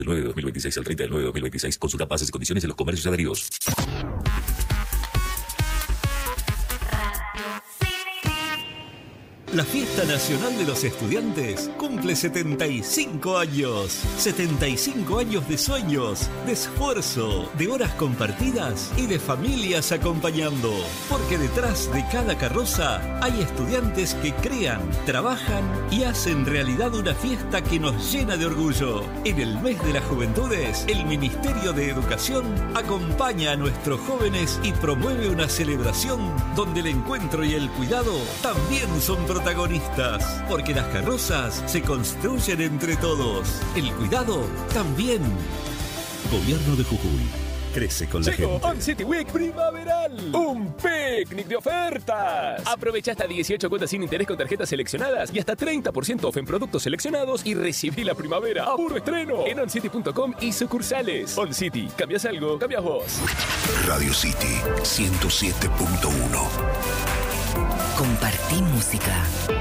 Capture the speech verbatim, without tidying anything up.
Del nueve de dos mil veintiséis al treinta del nueve de dos mil veintiséis. Consulta bases y condiciones en los comercios adheridos. La Fiesta Nacional de los Estudiantes cumple setenta y cinco años. setenta y cinco años de sueños, de esfuerzo, de horas compartidas y de familias acompañando. Porque detrás de cada carroza hay estudiantes que crean, trabajan y hacen realidad una fiesta que nos llena de orgullo. En el mes de las juventudes, el Ministerio de Educación acompaña a nuestros jóvenes y promueve una celebración donde el encuentro y el cuidado también son protagonistas. Protagonistas, porque las carrozas se construyen entre todos. El cuidado también. Gobierno de Jujuy. Crece con la Llegó gente. On City Week primaveral. Un picnic de ofertas. Aprovecha hasta dieciocho cuotas sin interés con tarjetas seleccionadas y hasta treinta por ciento off en productos seleccionados y recibí la primavera a puro estreno en oncity punto com y sucursales. On City, cambias algo, cambias vos. Radio City ciento siete punto uno. Compartí música.